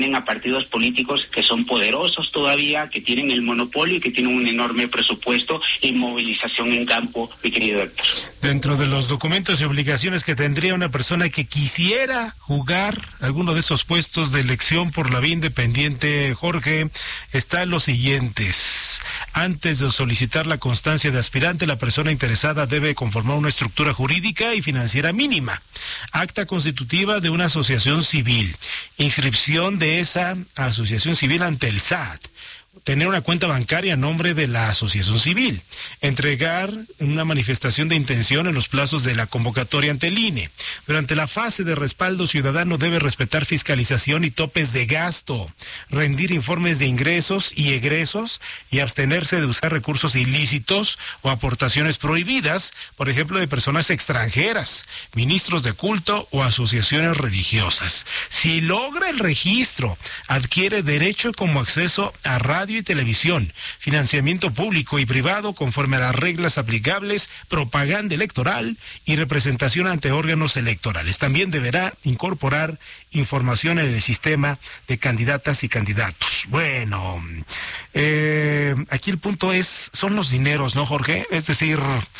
a partidos políticos que son poderosos todavía, que tienen el monopolio y que tienen un enorme presupuesto y movilización en campo, mi querido Héctor. Dentro de los documentos y obligaciones que tendría una persona que quisiera jugar alguno de estos puestos de elección por la vía independiente, Jorge, están los siguientes. Antes de solicitar la constancia de aspirante, la persona interesada debe conformar una estructura jurídica y financiera mínima, acta constitutiva de una asociación civil, inscripción de esa asociación civil ante el SAT, tener una cuenta bancaria a nombre de la asociación civil, entregar una manifestación de intención en los plazos de la convocatoria ante el INE. Durante la fase de respaldo ciudadano debe respetar fiscalización y topes de gasto, rendir informes de ingresos y egresos y abstenerse de usar recursos ilícitos o aportaciones prohibidas, por ejemplo, de personas extranjeras, ministros de culto o asociaciones religiosas. Si logra el registro, adquiere derecho como acceso a radio y televisión, financiamiento público y privado conforme a las reglas aplicables, propaganda electoral y representación ante órganos electorales. También deberá incorporar información en el sistema de candidatas y candidatos. Bueno, aquí el punto son los dineros, ¿no, Jorge? Es decir,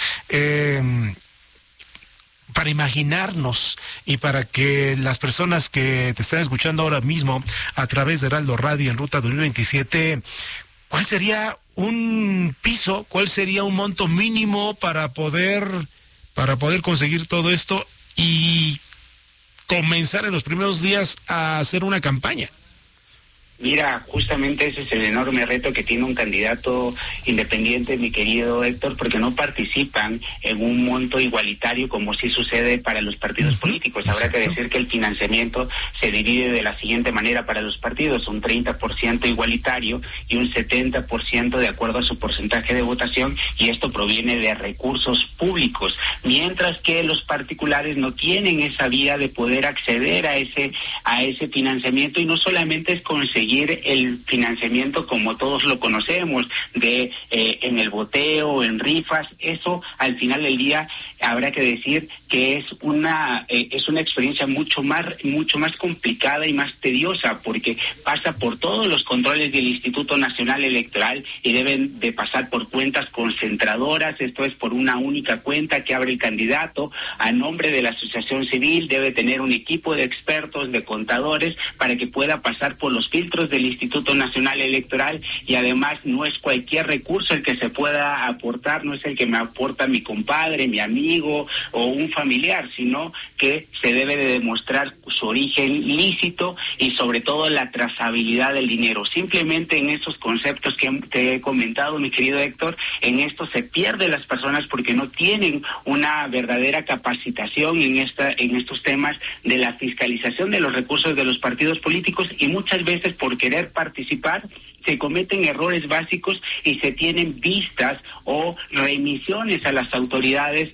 para imaginarnos y para que las personas que te están escuchando ahora mismo a través de Heraldo Radio en Ruta 2027, ¿cuál sería un piso? ¿Cuál sería un monto mínimo para poder conseguir todo esto y comenzar en los primeros días a hacer una campaña? Mira, justamente ese es el enorme reto que tiene un candidato independiente, mi querido Héctor, porque no participan en un monto igualitario como sí sucede para los partidos políticos. Habrá que decir que el financiamiento se divide de la siguiente manera para los partidos: un 30% igualitario y un 70% de acuerdo a su porcentaje de votación, y esto proviene de recursos públicos, mientras que los particulares no tienen esa vía de poder acceder a ese financiamiento, y no solamente es conseguir el financiamiento como todos lo conocemos, en el boteo, en rifas. Eso al final del día habrá que decir que es una experiencia mucho más complicada y más tediosa, porque pasa por todos los controles del Instituto Nacional Electoral y deben de pasar por cuentas concentradoras. Esto es por una única cuenta que abre el candidato a nombre de la asociación civil. Debe tener un equipo de expertos, de contadores, para que pueda pasar por los filtros del Instituto Nacional Electoral, y además no es cualquier recurso el que se pueda aportar, no es el que me aporta mi compadre, mi amigo o un familiar, sino que se debe de demostrar su origen lícito y sobre todo la trazabilidad del dinero. Simplemente en esos conceptos que te he comentado, mi querido Héctor, en esto se pierden las personas porque no tienen una verdadera capacitación en estos temas de la fiscalización de los recursos de los partidos políticos, y muchas veces por querer participar se cometen errores básicos y se tienen vistas o remisiones a las autoridades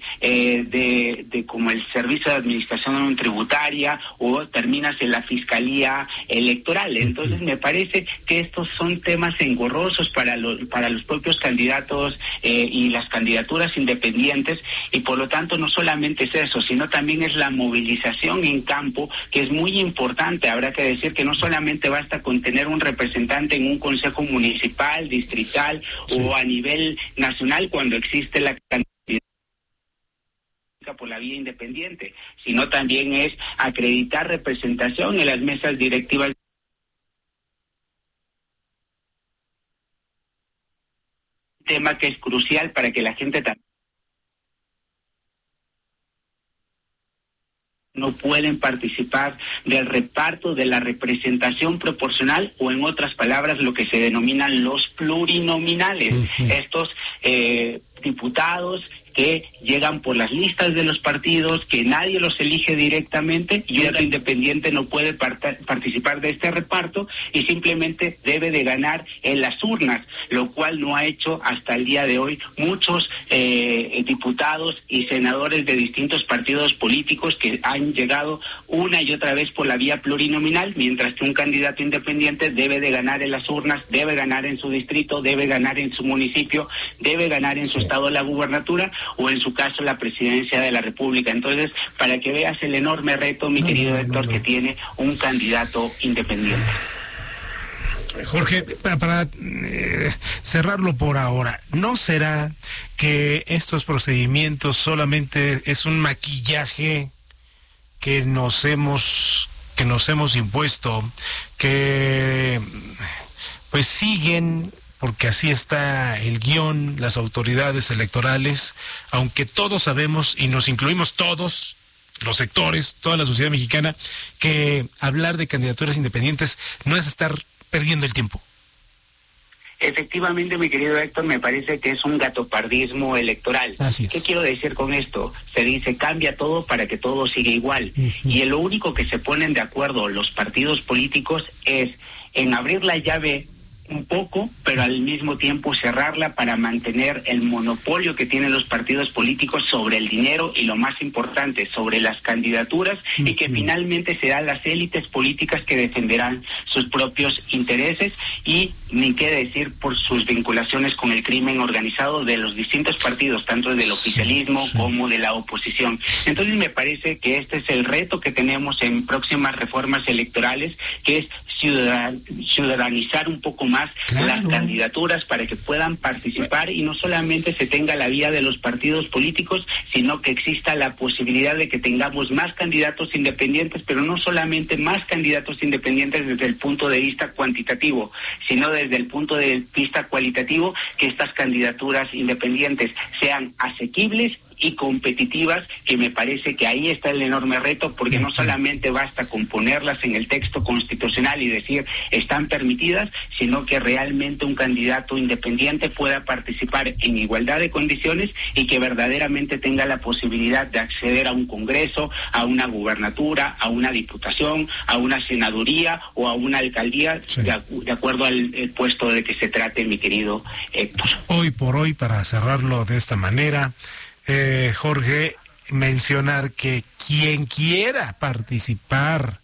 de como el Servicio de Administración Tributaria, o terminas en la Fiscalía Electoral. Entonces me parece que estos son temas engorrosos para los propios candidatos y las candidaturas independientes, y por lo tanto no solamente es eso, sino también es la movilización en campo, que es muy importante. Habrá que decir que no solamente basta con tener un representante en un consejo municipal, distrital o a nivel nacional cuando existe la candidatura por la vía independiente, sino también es acreditar representación en las mesas directivas. Tema que es crucial para que la gente también no pueden participar del reparto de la representación proporcional, o en otras palabras lo que se denominan los plurinominales. Estos diputados que llegan por las listas de los partidos, que nadie los elige directamente, y un independiente no puede participar de este reparto y simplemente debe de ganar en las urnas, lo cual no ha hecho hasta el día de hoy muchos diputados y senadores de distintos partidos políticos que han llegado una y otra vez por la vía plurinominal, mientras que un candidato independiente debe de ganar en las urnas, debe ganar en su distrito, debe ganar en su municipio, debe ganar en su estado la gubernatura, o en su caso la presidencia de la República. Entonces, para que veas el enorme reto, mi querido Héctor, que tiene un candidato independiente. Jorge, para cerrarlo por ahora, ¿no será que estos procedimientos solamente es un maquillaje que nos hemos impuesto, que pues siguen, porque así está el guión, las autoridades electorales, aunque todos sabemos, y nos incluimos todos, los sectores, toda la sociedad mexicana, que hablar de candidaturas independientes no es estar perdiendo el tiempo? Efectivamente, mi querido Héctor, me parece que es un gatopardismo electoral. Así es. ¿Qué quiero decir con esto? Se dice cambia todo para que todo siga igual. Y lo único que se ponen de acuerdo los partidos políticos es en abrir la llave un poco, pero al mismo tiempo cerrarla para mantener el monopolio que tienen los partidos políticos sobre el dinero y, lo más importante, sobre las candidaturas, y que finalmente serán las élites políticas que defenderán sus propios intereses, y ni qué decir por sus vinculaciones con el crimen organizado de los distintos partidos, tanto del oficialismo como de la oposición. Entonces me parece que este es el reto que tenemos en próximas reformas electorales, que es ciudadanizar un poco más las candidaturas para que puedan participar, y no solamente se tenga la vía de los partidos políticos, sino que exista la posibilidad de que tengamos más candidatos independientes, pero no solamente más candidatos independientes desde el punto de vista cuantitativo, sino desde el punto de vista cualitativo, que estas candidaturas independientes sean asequibles y competitivas, que me parece que ahí está el enorme reto, porque no solamente basta con ponerlas en el texto constitucional y decir están permitidas, sino que realmente un candidato independiente pueda participar en igualdad de condiciones y que verdaderamente tenga la posibilidad de acceder a un congreso, a una gubernatura, a una diputación, a una senaduría o a una alcaldía, de acuerdo al puesto de que se trate, mi querido Héctor. Hoy por hoy, para cerrarlo de esta manera, Jorge, mencionar que quien quiera participar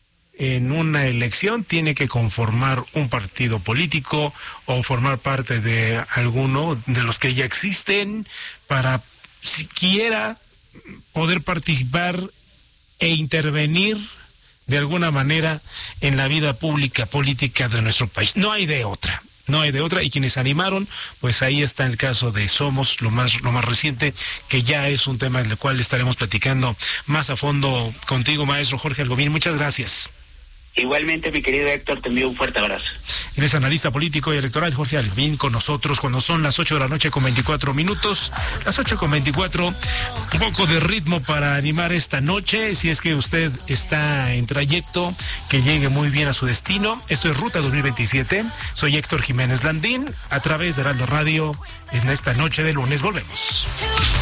en una elección tiene que conformar un partido político o formar parte de alguno de los que ya existen para siquiera poder participar e intervenir de alguna manera en la vida pública, política de nuestro país. No hay de otra. No hay de otra, y quienes animaron, pues ahí está el caso de Somos, lo más reciente, que ya es un tema en el cual estaremos platicando más a fondo contigo, maestro Jorge Algomín. Muchas gracias. Igualmente, mi querido Héctor, te envío un fuerte abrazo. Él es analista político y electoral, Jorge Algomín, con nosotros cuando son las 8 de la noche con 24 minutos. Las 8 con 24, un poco de ritmo para animar esta noche. Si es que usted está en trayecto, que llegue muy bien a su destino. Esto es Ruta 2027. Soy Héctor Jiménez Landín, a través de Heraldo Radio. En esta noche de lunes volvemos.